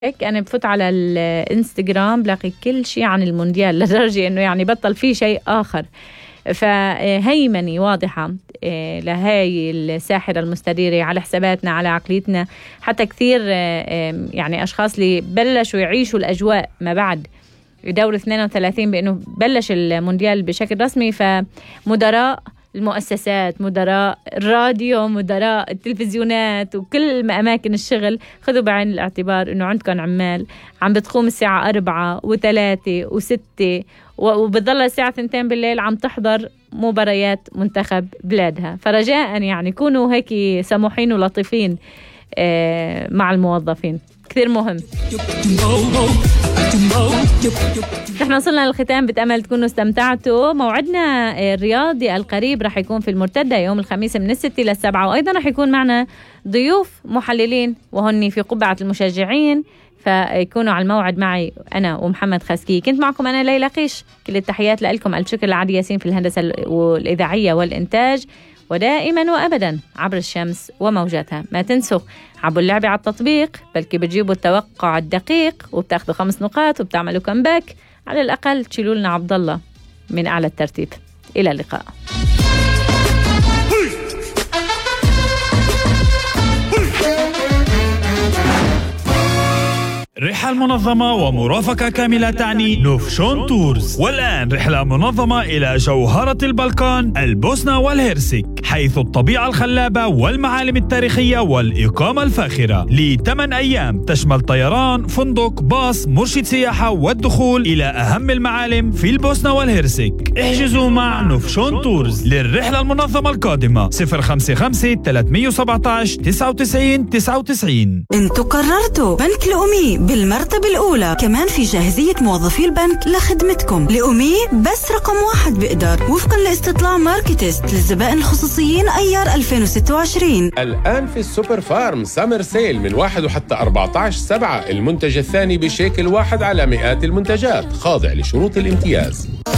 هيك أنا بفوت على الانستغرام بلاقي كل شيء عن المونديال لدرجة إنه يعني بطل فيه شيء آخر. فهيمنة واضحة لهاي الساحرة المستديرة على حساباتنا، على عقليتنا. حتى كثير يعني أشخاص اللي بلشوا يعيشوا الأجواء ما بعد دور 32 بأنه بلش المونديال بشكل رسمي، فمدراء المؤسسات، مدراء الراديو، مدراء التلفزيونات وكل أماكن الشغل، خذوا بعين الاعتبار أنه عندكم عمال عم بتقوم الساعة 4 و3 و6 وبتضل الساعة 2 بالليل عم تحضر مباريات منتخب بلادها. فرجاء يعني كونوا هيك سموحين ولطيفين مع الموظفين، كثير مهم. نحن وصلنا للختام، بتأمل تكونوا استمتعتوا. موعدنا الرياضي القريب رح يكون في المرتدى يوم الخميس من 6 إلى 7، وأيضا رح يكون معنا ضيوف محللين وهني في قبعة المشجعين، فيكونوا على الموعد معي أنا ومحمد خاسكي. كنت معكم أنا ليلى قيش، كل التحيات لكم. الشكر لعلي ياسين في الهندسة والإذاعية والإنتاج، ودائما وأبدا عبر الشمس وموجاتها. ما تنسوا عبوا اللعبة على التطبيق، بلكي بتجيبوا التوقع الدقيق وبتاخدوا 5 نقاط وبتعملوا كمباك. على الأقل تشيلوا لنا عبد الله من أعلى الترتيب. إلى اللقاء. رحلة منظمة ومرافقة كاملة تعني نوفشون تورز. والآن رحلة منظمة إلى جوهرة البلقان البوسنة والهرسك، حيث الطبيعة الخلابة والمعالم التاريخية والإقامة الفاخرة ل8 أيام، تشمل طيران، فندق، باص، مرشد سياحة والدخول إلى أهم المعالم في البوسنة والهرسك. احجزوا مع نوفشون تورز للرحلة المنظمة القادمة 055 317 99 99. انتوا قررتوا بنك الأمي بالمرتبة الأولى، كمان في جاهزية موظفي البنك لخدمتكم. لأمي بس رقم 1 بقدر وفقا لاستطلاع ماركتست للزبائن الخصوصيين أيار 2026. الآن في السوبر فارم سامر سيل من 1 وحتى 14/7، المنتج الثاني بشيكل واحد على مئات المنتجات، خاضع لشروط الامتياز.